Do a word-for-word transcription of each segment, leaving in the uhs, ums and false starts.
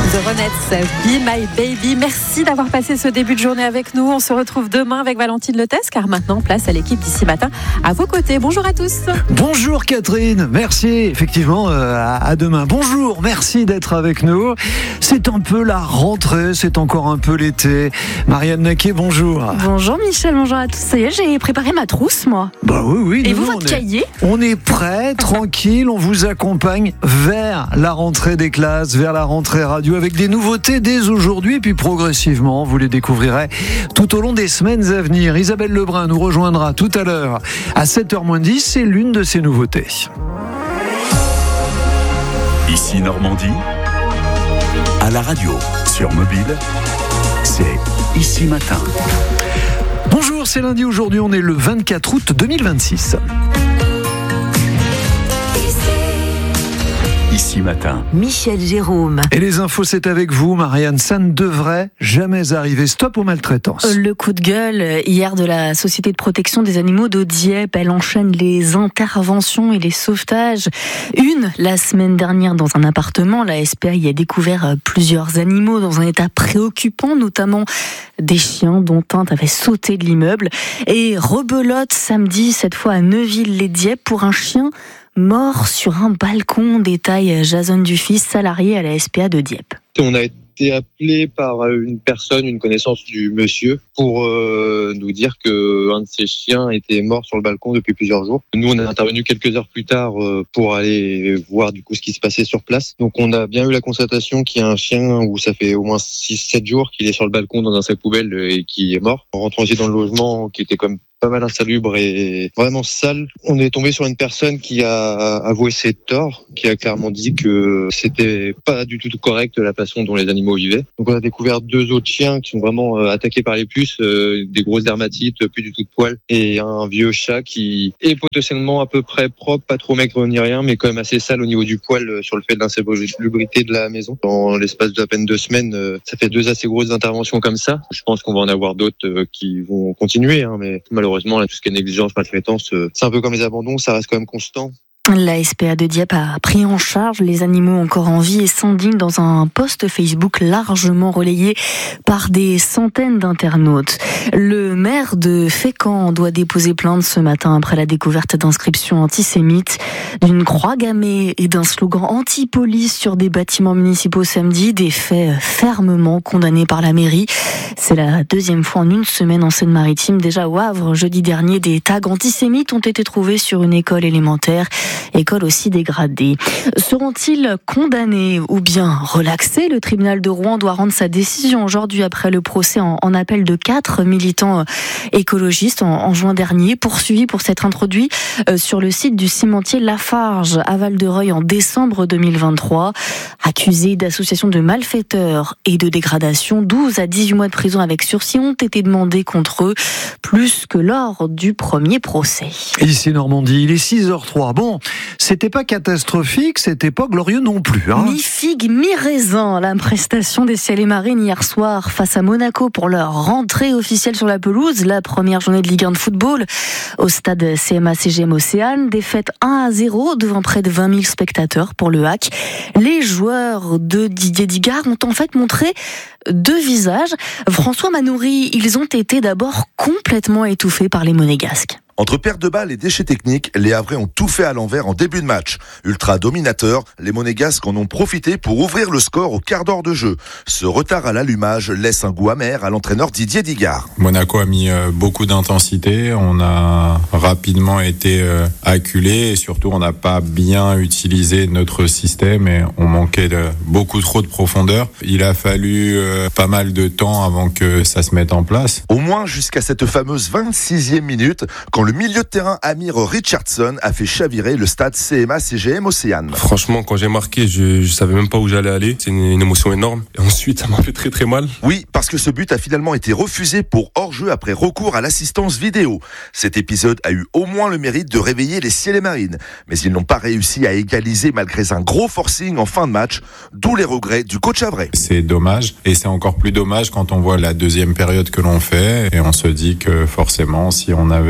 The Ronettes, Be My Baby. Merci d'avoir passé ce début de journée avec nous. On se retrouve demain avec Valentine Lettès, car maintenant, place à l'équipe d'ici matin à vos côtés. Bonjour à tous. Bonjour Catherine, merci. Effectivement, euh, à, à demain. Bonjour, merci d'être avec nous. C'est un peu la rentrée, c'est encore un peu l'été. Marianne Naquet, bonjour. Bonjour Michel, bonjour à tous. Ça y est, j'ai préparé ma trousse, moi. Bah oui, oui. Et nous, vous, votre on cahier ? est, On est prêts, tranquille, on vous accompagne vers la rentrée des classes, vers la rentrée radio, avec des nouveautés dès aujourd'hui, et puis progressivement, vous les découvrirez tout au long des semaines à venir. Isabelle Lebrun nous rejoindra tout à l'heure à sept heures moins dix, c'est l'une de ces nouveautés. Ici Normandie, à la radio, sur mobile, c'est Ici Matin. Bonjour, c'est lundi, aujourd'hui on est le vingt-quatre août deux mille vingt-six. Ici Matin, Michel Jérôme. Et les infos, c'est avec vous, Marianne. Ça ne devrait jamais arriver. Stop aux maltraitances. Le coup de gueule hier de la Société de protection des animaux de Dieppe. Elle enchaîne les interventions et les sauvetages. Une, la semaine dernière, dans un appartement. La S P A y a découvert plusieurs animaux dans un état préoccupant, notamment des chiens dont un avait sauté de l'immeuble. Et rebelote samedi, cette fois à Neuville-les-Dieppe, pour un chien mort sur un balcon, détaille Jason Dufis, salarié à la S P A de Dieppe. On a été appelé par une personne, une connaissance du monsieur, pour euh, nous dire qu'un de ses chiens était mort sur le balcon depuis plusieurs jours. Nous, on est intervenu quelques heures plus tard euh, pour aller voir du coup ce qui se passait sur place. Donc on a bien eu la constatation qu'il y a un chien où ça fait au moins six sept jours qu'il est sur le balcon dans un sac poubelle et qui est mort. En rentrant aussi dans le logement qui était comme pas mal insalubre et vraiment sale. On est tombé sur une personne qui a avoué ses torts, qui a clairement dit que c'était pas du tout correct la façon dont les animaux vivaient. Donc on a découvert deux autres chiens qui sont vraiment attaqués par les puces, euh, des grosses dermatites, plus du tout de poils, et un vieux chat qui est potentiellement à peu près propre, pas trop maigre ni rien, mais quand même assez sale au niveau du poil sur le fait de l'insalubrité de la maison. Dans l'espace d'à peine deux semaines, ça fait deux assez grosses interventions comme ça. Je pense qu'on va en avoir d'autres qui vont continuer, hein, mais malheureusement Malheureusement, tout ce qui est négligence, maltraitance, c'est un peu comme les abandons, ça reste quand même constant. La S P A de Dieppe a pris en charge les animaux encore en vie et s'indigne dans un post Facebook largement relayé par des centaines d'internautes. Le maire de Fécamp doit déposer plainte ce matin après la découverte d'inscriptions antisémites, d'une croix gammée et d'un slogan anti-police sur des bâtiments municipaux samedi, des faits fermement condamnés par la mairie. C'est la deuxième fois en une semaine en Seine-Maritime. Déjà au Havre, jeudi dernier, des tags antisémites ont été trouvés sur une école élémentaire. École aussi dégradée. Seront-ils condamnés ou bien relaxés ? Le tribunal de Rouen doit rendre sa décision aujourd'hui après le procès en, en appel de quatre militants écologistes en, en juin dernier, poursuivis pour s'être introduits euh, sur le site du cimentier Lafarge à Val-de-Reuil en décembre deux mille vingt-trois. Accusés d'association de malfaiteurs et de dégradation, douze à dix-huit mois de prison avec sursis ont été demandés contre eux, plus que lors du premier procès. Ici Normandie, il est six heures zéro trois. Bon, c'était pas catastrophique, c'était pas glorieux non plus. Hein. Mi-figue, mi-raisin, la prestation des Ciel et Marines hier soir face à Monaco pour leur rentrée officielle sur la pelouse, la première journée de Ligue un de football au stade C M A C G M Océane. Défaite un à zéro devant près de vingt mille spectateurs pour le H A C. Les joueurs de Didier Digard ont en fait montré deux visages. François Manoury, ils ont été d'abord complètement étouffés par les Monégasques. Entre perte de balles et déchets techniques, les Havrais ont tout fait à l'envers en début de match. Ultra dominateurs, les Monégasques en ont profité pour ouvrir le score au quart d'heure de jeu. Ce retard à l'allumage laisse un goût amer à l'entraîneur Didier Digard. Monaco a mis beaucoup d'intensité, on a rapidement été acculé et surtout on n'a pas bien utilisé notre système et on manquait de beaucoup trop de profondeur. Il a fallu pas mal de temps avant que ça se mette en place. Au moins jusqu'à cette fameuse vingt-sixième minute, quand le milieu de terrain Amir Richardson a fait chavirer le stade C M A C G M Océane. Franchement, quand j'ai marqué, je, je savais même pas où j'allais aller. C'est une, une émotion énorme. Et ensuite, ça m'a fait très très mal. Oui, parce que ce but a finalement été refusé pour hors-jeu après recours à l'assistance vidéo. Cet épisode a eu au moins le mérite de réveiller les Ciel et Marines. Mais ils n'ont pas réussi à égaliser malgré un gros forcing en fin de match, d'où les regrets du coach havrais. C'est dommage, et c'est encore plus dommage quand on voit la deuxième période que l'on fait, et on se dit que forcément, si on avait eu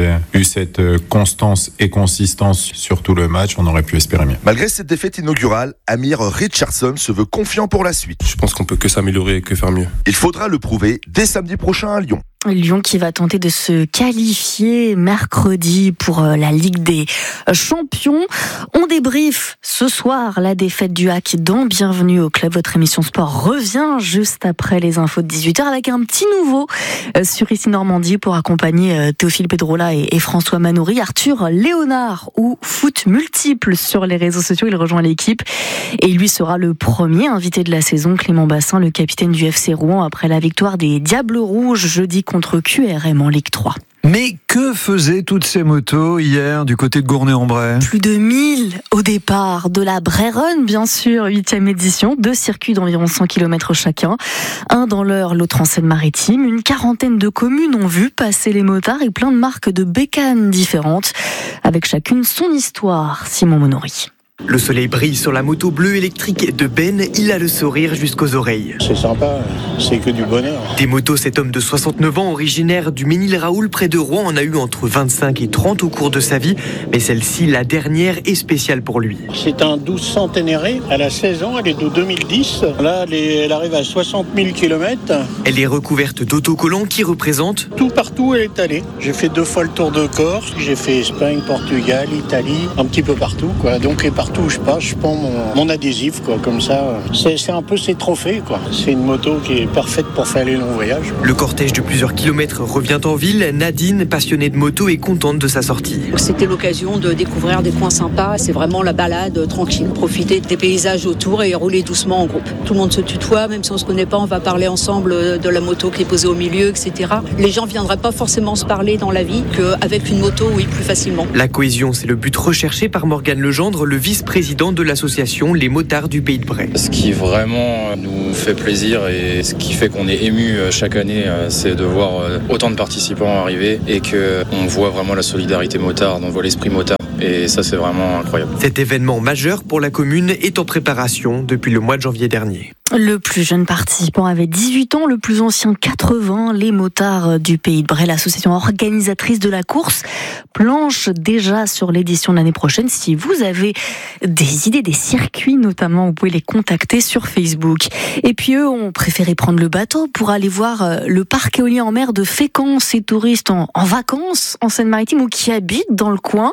cette constance et consistance sur tout le match, on aurait pu espérer mieux. Malgré cette défaite inaugurale, Amir Richardson se veut confiant pour la suite. Je pense qu'on peut que s'améliorer et que faire mieux. Il faudra le prouver dès samedi prochain à Lyon. Lyon qui va tenter de se qualifier mercredi pour la Ligue des Champions. On débriefe ce soir la défaite du H A C dans Bienvenue au Club. Votre émission sport revient juste après les infos de dix-huit heures avec un petit nouveau sur Ici Normandie pour accompagner Théophile Pedrola et François Manoury. Arthur Léonard ou foot multiple sur les réseaux sociaux. Il rejoint l'équipe et il lui sera le premier invité de la saison. Clément Bassin, le capitaine du F C Rouen après la victoire des Diables Rouges jeudi contre Q R M en Ligue trois. Mais que faisaient toutes ces motos hier du côté de Gournay-en-Bray ? Plus de mille au départ de la Bray Run, bien sûr, huitième édition, deux circuits d'environ cent kilomètres chacun, un dans l'Eure, l'autre en Seine-Maritime. Une quarantaine de communes ont vu passer les motards et plein de marques de bécanes différentes, avec chacune son histoire. Simon Monory. Le soleil brille sur la moto bleue électrique de Ben, il a le sourire jusqu'aux oreilles. C'est sympa, c'est que du bonheur. Des motos, cet homme de soixante-neuf ans, originaire du Ménil-Raoul près de Rouen, en a eu entre vingt-cinq et trente au cours de sa vie. Mais celle-ci, la dernière, est spéciale pour lui. C'est un douze centénéré, elle a seize ans, elle est de deux mille dix. Là, elle, est, elle arrive à soixante mille kilomètres. Elle est recouverte d'autocollants qui représentent... Tout partout, elle est allée. J'ai fait deux fois le tour de Corse, j'ai fait Espagne, Portugal, Italie, un petit peu partout, quoi. Donc, et partout où je passe, je prends mon, mon adhésif, quoi, comme ça. C'est, c'est un peu ses trophées, quoi. C'est une moto qui est parfaite pour faire les longs voyages. Le cortège de plusieurs kilomètres revient en ville. Nadine, passionnée de moto, est contente de sa sortie. C'était l'occasion de découvrir des coins sympas. C'est vraiment la balade tranquille, profiter des paysages autour et rouler doucement en groupe. Tout le monde se tutoie, même si on se connaît pas, on va parler ensemble de la moto qui est posée au milieu, et cetera. Les gens viendraient pas forcément se parler dans la vie qu'avec une moto, oui, plus facilement. La cohésion, c'est le but recherché par Morgane Legendre, le vice-président de l'association Les Motards du Pays de Bray. Ce qui vraiment nous fait plaisir et ce qui fait qu'on est ému chaque année, c'est de voir autant de participants arriver et qu'on voit vraiment la solidarité motard, on voit l'esprit motard. Et ça, c'est vraiment incroyable. Cet événement majeur pour la commune est en préparation depuis le mois de janvier dernier. Le plus jeune participant avait dix-huit ans, le plus ancien quatre-vingts. Les motards du Pays de Bray, l'association organisatrice de la course, planche déjà sur l'édition de l'année prochaine. Si vous avez des idées, des circuits notamment, vous pouvez les contacter sur Facebook. Et puis eux ont préféré prendre le bateau pour aller voir le parc éolien en mer de Fécamp. Ces touristes en, en vacances en Seine-Maritime ou qui habitent dans le coin.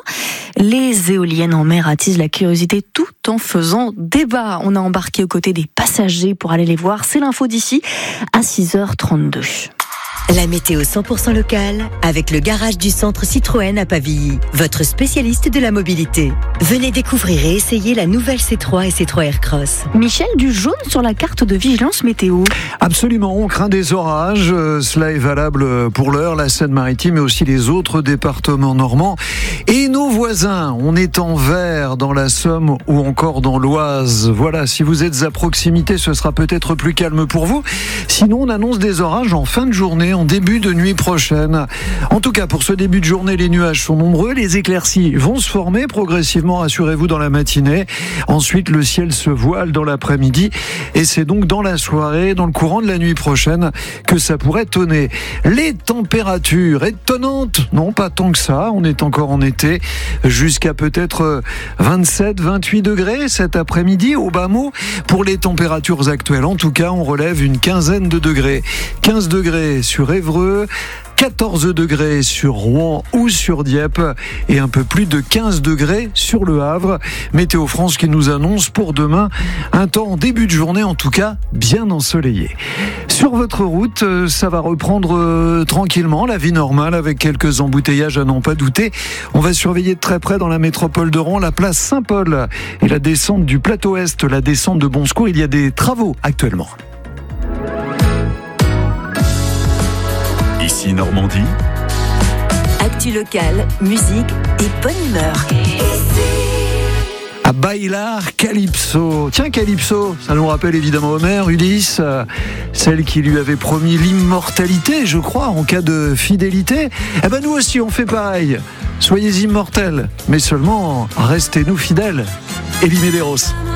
Les éoliennes en mer attisent la curiosité tout en faisant débat. On a embarqué aux côtés des passagers pour aller les voir. C'est l'info d'ici à six heures trente-deux. La météo cent pour cent locale avec le garage du centre Citroën à Pavilly, votre spécialiste de la mobilité. Venez découvrir et essayer la nouvelle C trois et C trois Aircross. Michel, du jaune sur la carte de vigilance météo. Absolument, on craint des orages. Euh, cela est valable pour l'Eure, la Seine-Maritime et aussi les autres départements normands. Et nos voisins, on est en vert dans la Somme ou encore dans l'Oise. Voilà, si vous êtes à proximité, ce sera peut-être plus calme pour vous. Sinon, on annonce des orages en fin de journée, en début de nuit prochaine. En tout cas, pour ce début de journée, les nuages sont nombreux, les éclaircies vont se former progressivement, rassurez-vous, dans la matinée. Ensuite, le ciel se voile dans l'après-midi et c'est donc dans la soirée, dans le courant de la nuit prochaine, que ça pourrait tonner. Les températures étonnantes, non pas tant que ça, on est encore en été, jusqu'à peut-être vingt-sept, vingt-huit degrés cet après-midi au bas mot. Pour les températures actuelles, en tout cas, on relève une quinzaine de degrés. quinze degrés sur Évreux, quatorze degrés sur Rouen ou sur Dieppe et un peu plus de quinze degrés sur Le Havre. Météo France qui nous annonce pour demain un temps en début de journée, en tout cas bien ensoleillé. Sur votre route, ça va reprendre tranquillement la vie normale avec quelques embouteillages à n'en pas douter. On va surveiller de très près dans la métropole de Rouen la place Saint-Paul et la descente du plateau Est, la descente de Bon Secours. Il y a des travaux actuellement. Ici Normandie. Actu locale, musique et bonne humeur. À Bailar Calypso. Tiens, Calypso, ça nous rappelle évidemment Homer, Ulysse, celle qui lui avait promis l'immortalité, je crois, en cas de fidélité. Eh ben nous aussi, on fait pareil. Soyez immortels, mais seulement restez-nous fidèles. Elie Medeiros.